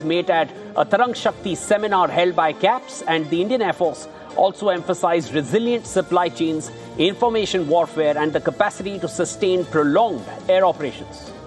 Mate at a Tarang Shakti seminar held by CAPS, and the Indian Air Force also emphasized resilient supply chains, information warfare and the capacity to sustain prolonged air operations.